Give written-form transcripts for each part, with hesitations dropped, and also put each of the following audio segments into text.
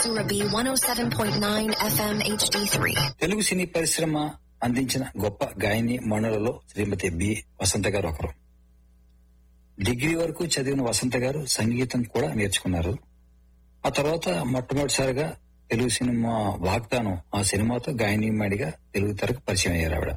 Surabhi 107.9 FM HD3. Telugu సినీ పరిశ్రమ అందించిన గొప్ప గాయని మణులలో శ్రీమతి బి వసంత గారు ఒకరు. డిగ్రీ వరకు చదివిన వసంత గారు సంగీతం కూడా నేర్చుకున్నారు. ఆ తర్వాత మొట్టమొదటిసారిగా తెలుగు సినిమా వాగ్దానం ఆ సినిమాతో గాయనిమణిగా తెలుగు తెరకు పరిచయం అయ్యారు ఆవిడ.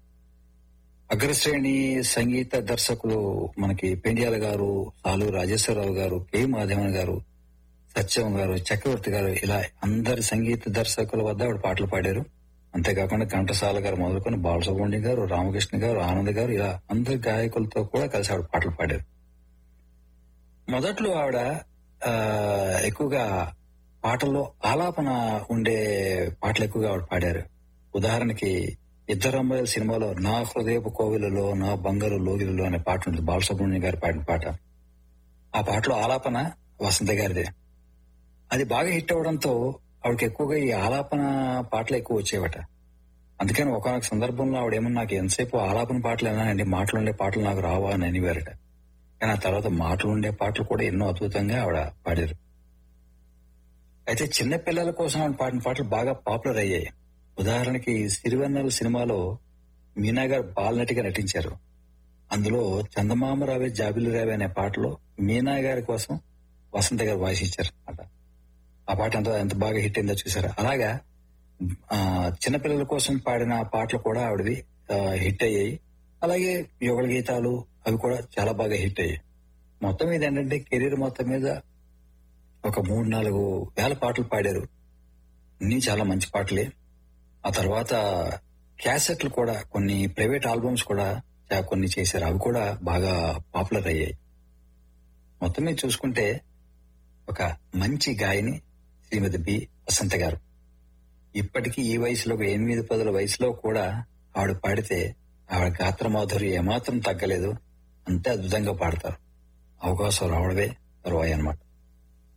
అగ్రశ్రేణి సంగీత దర్శకులు మనకి పెండియాల గారు, సాలు రాజేశ్వరరావు గారు, కె మాధవన్ గారు, సత్యం గారు, చక్రవర్తి గారు, ఇలా అందరి సంగీత దర్శకుల వద్ద ఆవిడ పాటలు పాడారు. అంతేకాకుండా ఘంటసాల గారు మొదలుకొని బాలసుబ్రహ్మణ్యం గారు, రామకృష్ణ గారు, ఆనంద్ గారు, ఇలా అందరి గాయకులతో కూడా కలిసి ఆవిడ పాటలు పాడారు. మొదట్లో ఆవిడ ఎక్కువగా పాటల్లో ఆలాపన ఉండే పాటలు ఎక్కువగా ఆవిడ పాడారు. ఉదాహరణకి ఇద్దరు అమ్మాయిల సినిమాలో నా హృదయపు కోవిలలో నా బంగారు లోగిలలో అనే పాట ఉంటుంది, బాలసుబ్రహ్మణ్యం గారు పాడిన పాట. ఆ పాటలో ఆలాపన వసంత గారిదే. అది బాగా హిట్ అవడంతో ఆవిడకి ఎక్కువగా ఈ ఆలాపన పాటలు ఎక్కువ వచ్చేవట. అందుకని ఒకనొక సందర్భంలో ఆవిడేమన్నా నాకు ఎంతసేపు ఆలాపన పాటలు ఏనానండి, మాటలుండే పాటలు నాకు రావా అని అనివారట. కానీ ఆ తర్వాత మాటలుండే పాటలు కూడా ఎన్నో అద్భుతంగా ఆవిడ పాడారు. అయితే చిన్న పిల్లల కోసం ఆవిడ పాడిన పాటలు బాగా పాపులర్ అయ్యాయి. ఉదాహరణకి సిరివెన్నెల సినిమాలో మీనా గారు బాలనటిగా నటించారు. అందులో చందమామ రావే జాబిలు రావే అనే పాటలో మీనా గారి కోసం వసంత గారు వాయిస్ ఇచ్చారు అన్నమాట. ఆ పాట ఎంత బాగా హిట్ అయిందో చూసారా. అలాగా చిన్నపిల్లల కోసం పాడిన పాటలు కూడా ఆవిడవి హిట్ అయ్యాయి. అలాగే యుగళ గీతాలు అవి కూడా చాలా బాగా హిట్ అయ్యాయి. మొత్తం మీద ఏంటంటే కెరీర్ మొత్తం మీద ఒక 3-4 వేల పాటలు పాడారు. అన్ని చాలా మంచి పాటలే. ఆ తర్వాత క్యాసెట్లు కూడా, కొన్ని ప్రైవేట్ ఆల్బమ్స్ కూడా కొన్ని చేశారు. అవి కూడా బాగా పాపులర్ అయ్యాయి. మొత్తం మీద చూసుకుంటే ఒక మంచి గాయని శ్రీమతి బి వసంత గారు. ఇప్పటికీ ఈ వయసులో 8-10 వయసులో కూడా ఆవిడ పాడితే ఆవిడ గాత్ర మాధుర్యం ఏమాత్రం తగ్గలేదు. అంతే అద్భుతంగా పాడతారు. అవకాశం రావడమే తరువాయి అన్నమాట.